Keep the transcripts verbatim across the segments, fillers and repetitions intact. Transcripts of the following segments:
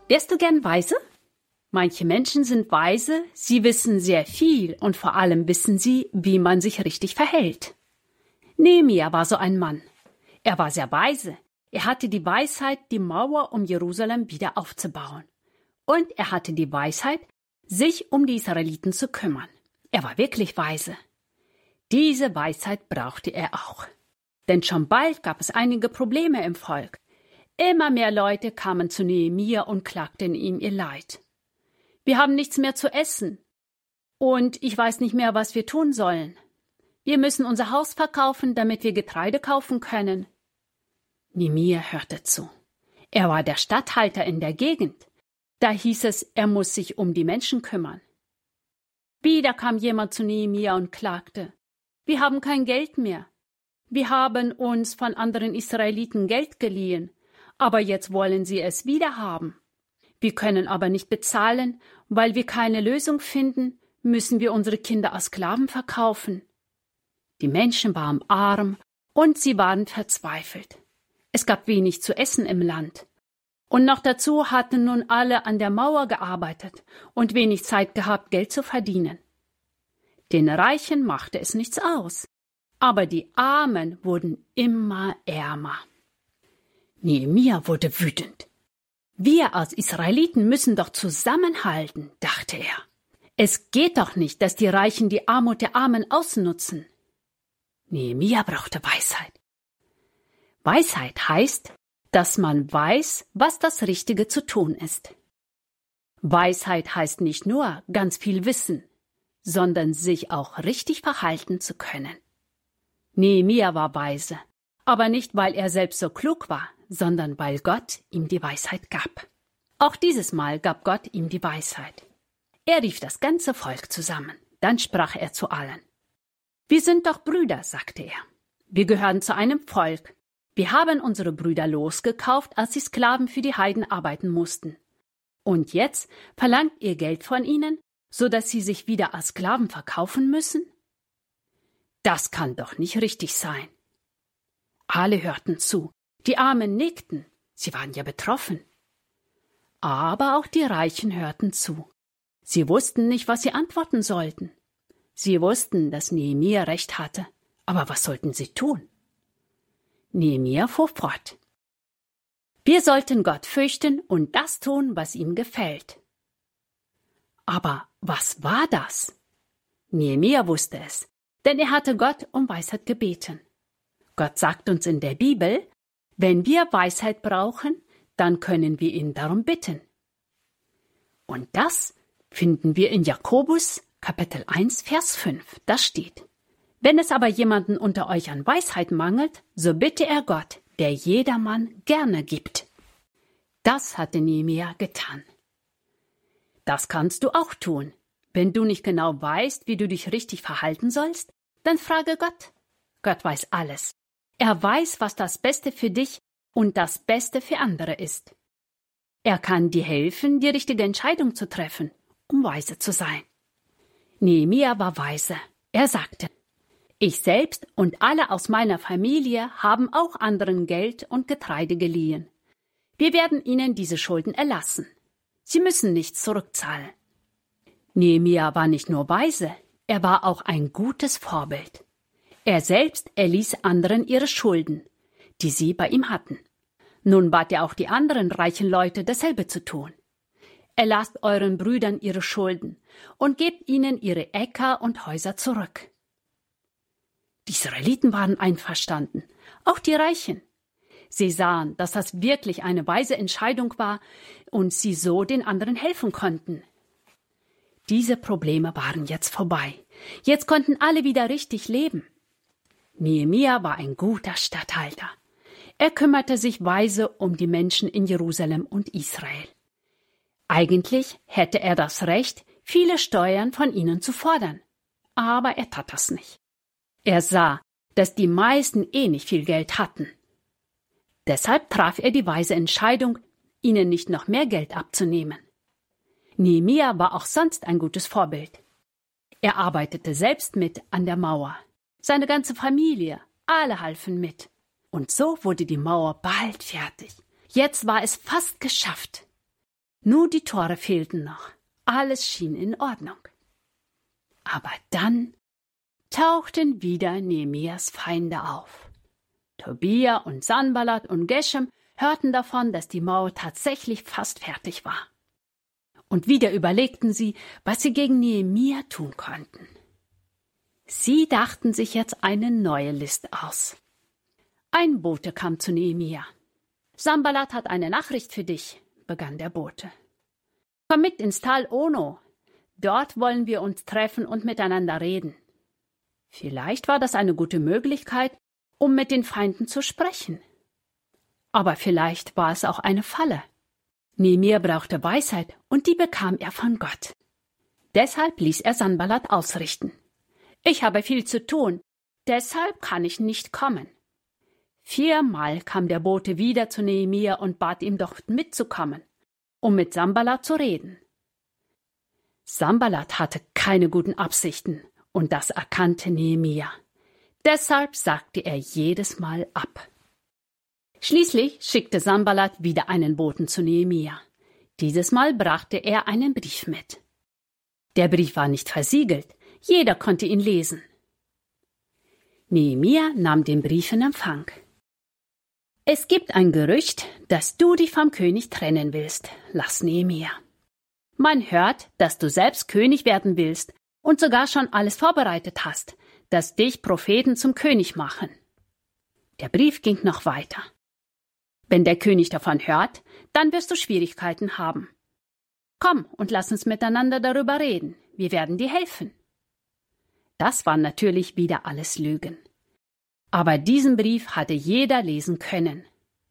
Wärst du gern weise? Manche Menschen sind weise, sie wissen sehr viel und vor allem wissen sie, wie man sich richtig verhält. Nehemia war so ein Mann. Er war sehr weise. Er hatte die Weisheit, die Mauer um Jerusalem wieder aufzubauen. Und er hatte die Weisheit, sich um die Israeliten zu kümmern. Er war wirklich weise. Diese Weisheit brauchte er auch. Denn schon bald gab es einige Probleme im Volk. Immer mehr Leute kamen zu Nehemia und klagten ihm ihr Leid. Wir haben nichts mehr zu essen. Und ich weiß nicht mehr, was wir tun sollen. Wir müssen unser Haus verkaufen, damit wir Getreide kaufen können. Nehemia hörte zu. Er war der Statthalter in der Gegend. Da hieß es, er muss sich um die Menschen kümmern. Wieder kam jemand zu Nehemia und klagte. Wir haben kein Geld mehr. Wir haben uns von anderen Israeliten Geld geliehen, aber jetzt wollen sie es wieder haben. Wir können aber nicht bezahlen, weil wir keine Lösung finden, müssen wir unsere Kinder als Sklaven verkaufen. Die Menschen waren arm und sie waren verzweifelt. Es gab wenig zu essen im Land. Und noch dazu hatten nun alle an der Mauer gearbeitet und wenig Zeit gehabt, Geld zu verdienen. Den Reichen machte es nichts aus, aber die Armen wurden immer ärmer. Nehemia wurde wütend. Wir als Israeliten müssen doch zusammenhalten, dachte er. Es geht doch nicht, dass die Reichen die Armut der Armen ausnutzen. Nehemia brauchte Weisheit. Weisheit heißt, dass man weiß, was das Richtige zu tun ist. Weisheit heißt nicht nur ganz viel Wissen, sondern sich auch richtig verhalten zu können. Nehemia war weise, aber nicht, weil er selbst so klug war, sondern weil Gott ihm die Weisheit gab. Auch dieses Mal gab Gott ihm die Weisheit. Er rief das ganze Volk zusammen. Dann sprach er zu allen. Wir sind doch Brüder, sagte er. Wir gehören zu einem Volk. Wir haben unsere Brüder losgekauft, als sie Sklaven für die Heiden arbeiten mussten. Und jetzt verlangt ihr Geld von ihnen, so dass sie sich wieder als Sklaven verkaufen müssen? Das kann doch nicht richtig sein. Alle hörten zu. Die Armen nickten, sie waren ja betroffen. Aber auch die Reichen hörten zu. Sie wussten nicht, was sie antworten sollten. Sie wussten, dass Nehemia recht hatte. Aber was sollten sie tun? Nehemia fuhr fort. Wir sollten Gott fürchten und das tun, was ihm gefällt. Aber was war das? Nehemia wusste es, denn er hatte Gott um Weisheit gebeten. Gott sagt uns in der Bibel, wenn wir Weisheit brauchen, dann können wir ihn darum bitten. Und das finden wir in Jakobus Kapitel eins, Vers fünf. Da steht: Wenn es aber jemanden unter euch an Weisheit mangelt, so bitte er Gott, der jedermann gerne gibt. Das hatte Nehemia getan. Das kannst du auch tun. Wenn du nicht genau weißt, wie du dich richtig verhalten sollst, dann frage Gott. Gott weiß alles. Er weiß, was das Beste für dich und das Beste für andere ist. Er kann dir helfen, die richtige Entscheidung zu treffen, um weise zu sein. Nehemia war weise. Er sagte: Ich selbst und alle aus meiner Familie haben auch anderen Geld und Getreide geliehen. Wir werden ihnen diese Schulden erlassen. Sie müssen nichts zurückzahlen. Nehemia war nicht nur weise, er war auch ein gutes Vorbild. Er selbst erließ anderen ihre Schulden, die sie bei ihm hatten. Nun bat er auch die anderen reichen Leute, dasselbe zu tun. Erlasst euren Brüdern ihre Schulden und gebt ihnen ihre Äcker und Häuser zurück. Die Israeliten waren einverstanden, auch die Reichen. Sie sahen, dass das wirklich eine weise Entscheidung war und sie so den anderen helfen konnten. Diese Probleme waren jetzt vorbei. Jetzt konnten alle wieder richtig leben. Nehemia war ein guter Statthalter. Er kümmerte sich weise um die Menschen in Jerusalem und Israel. Eigentlich hätte er das Recht, viele Steuern von ihnen zu fordern. Aber er tat das nicht. Er sah, dass die meisten eh nicht viel Geld hatten. Deshalb traf er die weise Entscheidung, ihnen nicht noch mehr Geld abzunehmen. Nehemia war auch sonst ein gutes Vorbild. Er arbeitete selbst mit an der Mauer. Seine ganze Familie, alle halfen mit. Und so wurde die Mauer bald fertig. Jetzt war es fast geschafft. Nur die Tore fehlten noch. Alles schien in Ordnung. Aber dann tauchten wieder Nehemias Feinde auf. Tobia und Sanballat und Geshem hörten davon, dass die Mauer tatsächlich fast fertig war. Und wieder überlegten sie, was sie gegen Nehemia tun konnten. Sie dachten sich jetzt eine neue List aus. Ein Bote kam zu Nehemia. »Sanballat hat eine Nachricht für dich«, begann der Bote. »Komm mit ins Tal Ono. Dort wollen wir uns treffen und miteinander reden.« Vielleicht war das eine gute Möglichkeit, um mit den Feinden zu sprechen. Aber vielleicht war es auch eine Falle. Nehemia brauchte Weisheit, und die bekam er von Gott. Deshalb ließ er Sanballat ausrichten. »Ich habe viel zu tun, deshalb kann ich nicht kommen.« Viermal kam der Bote wieder zu Nehemia und bat ihm doch mitzukommen, um mit Sanballat zu reden. Sanballat hatte keine guten Absichten, und das erkannte Nehemia. Deshalb sagte er jedes Mal ab. Schließlich schickte Sanballat wieder einen Boten zu Nehemia. Dieses Mal brachte er einen Brief mit. Der Brief war nicht versiegelt, jeder konnte ihn lesen. Nehemia nahm den Brief in Empfang. »Es gibt ein Gerücht, dass du dich vom König trennen willst«, las Nehemia. »Man hört, dass du selbst König werden willst und sogar schon alles vorbereitet hast, dass dich Propheten zum König machen.« Der Brief ging noch weiter. »Wenn der König davon hört, dann wirst du Schwierigkeiten haben. Komm und lass uns miteinander darüber reden, wir werden dir helfen.« Das waren natürlich wieder alles Lügen. Aber diesen Brief hatte jeder lesen können.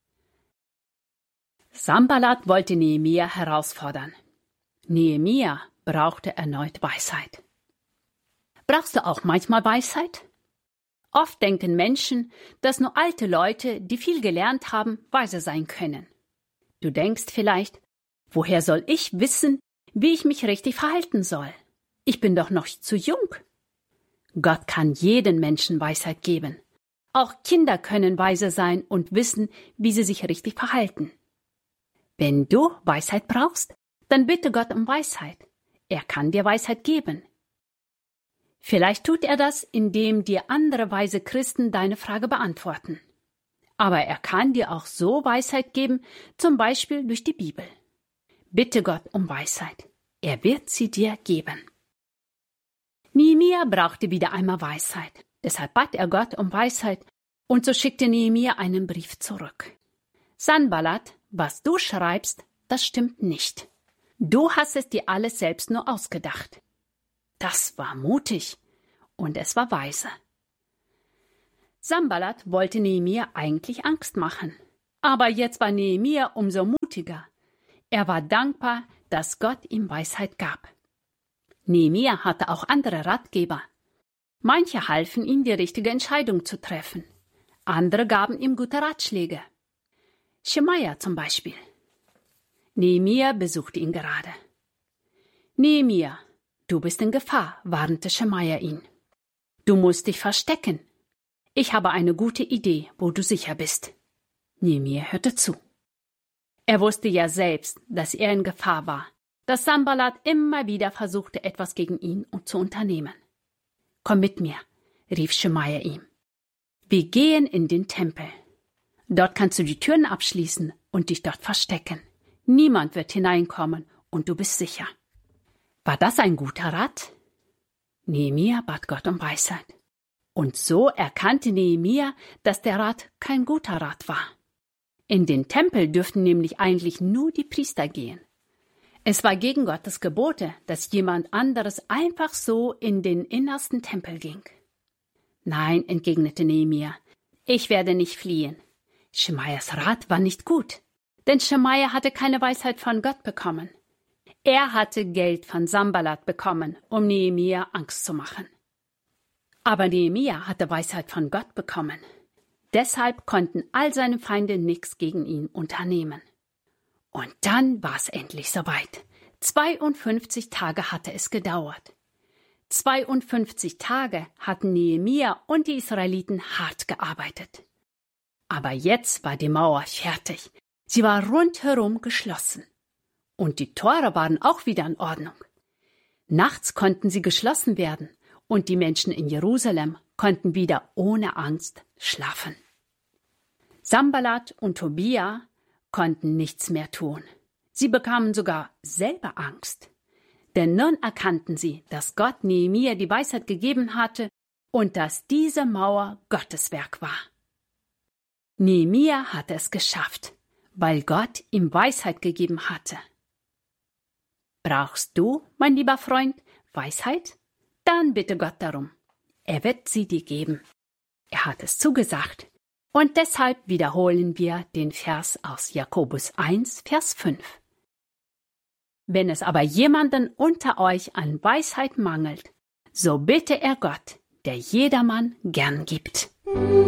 Sanballat wollte Nehemia herausfordern. Nehemia brauchte erneut Weisheit. Brauchst du auch manchmal Weisheit? Oft denken Menschen, dass nur alte Leute, die viel gelernt haben, weise sein können. Du denkst vielleicht, woher soll ich wissen, wie ich mich richtig verhalten soll? Ich bin doch noch zu jung. Gott kann jedem Menschen Weisheit geben. Auch Kinder können weise sein und wissen, wie sie sich richtig verhalten. Wenn du Weisheit brauchst, dann bitte Gott um Weisheit. Er kann dir Weisheit geben. Vielleicht tut er das, indem dir andere weise Christen deine Frage beantworten. Aber er kann dir auch so Weisheit geben, zum Beispiel durch die Bibel. Bitte Gott um Weisheit. Er wird sie dir geben. Nehemia brauchte wieder einmal Weisheit. Deshalb bat er Gott um Weisheit, und so schickte Nehemia einen Brief zurück. Sanballat, was du schreibst, das stimmt nicht. Du hast es dir alles selbst nur ausgedacht. Das war mutig und es war weise. Sanballat wollte Nehemia eigentlich Angst machen. Aber jetzt war Nehemia umso mutiger. Er war dankbar, dass Gott ihm Weisheit gab. Nehemia hatte auch andere Ratgeber. Manche halfen ihm, die richtige Entscheidung zu treffen. Andere gaben ihm gute Ratschläge. Schemaja zum Beispiel. Nehemia besuchte ihn gerade. »Nehemia, du bist in Gefahr«, warnte Schemaja ihn. »Du musst dich verstecken. Ich habe eine gute Idee, wo du sicher bist.« Nehemia hörte zu. Er wusste ja selbst, dass er in Gefahr war, dass Sanballat immer wieder versuchte, etwas gegen ihn zu unternehmen. »Komm mit mir«, rief Schemaja ihm. »Wir gehen in den Tempel. Dort kannst du die Türen abschließen und dich dort verstecken. Niemand wird hineinkommen und du bist sicher.« War das ein guter Rat? Nehemia bat Gott um Weisheit. Und so erkannte Nehemia, dass der Rat kein guter Rat war. In den Tempel dürften nämlich eigentlich nur die Priester gehen. Es war gegen Gottes Gebote, dass jemand anderes einfach so in den innersten Tempel ging. »Nein«, entgegnete Nehemia, »ich werde nicht fliehen.« Schemajas Rat war nicht gut, denn Schemaja hatte keine Weisheit von Gott bekommen. Er hatte Geld von Sanballat bekommen, um Nehemia Angst zu machen. Aber Nehemia hatte Weisheit von Gott bekommen. Deshalb konnten all seine Feinde nichts gegen ihn unternehmen. Und dann war es endlich soweit. zweiundfünfzig Tage hatte es gedauert. zweiundfünfzig Tage hatten Nehemia und die Israeliten hart gearbeitet. Aber jetzt war die Mauer fertig. Sie war rundherum geschlossen. Und die Tore waren auch wieder in Ordnung. Nachts konnten sie geschlossen werden und die Menschen in Jerusalem konnten wieder ohne Angst schlafen. Sanballat und Tobia konnten nichts mehr tun. Sie bekamen sogar selber Angst. Denn nun erkannten sie, dass Gott Nehemia die Weisheit gegeben hatte und dass diese Mauer Gottes Werk war. Nehemia hatte es geschafft, weil Gott ihm Weisheit gegeben hatte. Brauchst du, mein lieber Freund, Weisheit? Dann bitte Gott darum. Er wird sie dir geben. Er hat es zugesagt. Und deshalb wiederholen wir den Vers aus Jakobus eins, Vers fünf. Wenn es aber jemanden unter euch an Weisheit mangelt, so bitte er Gott, der jedermann gern gibt.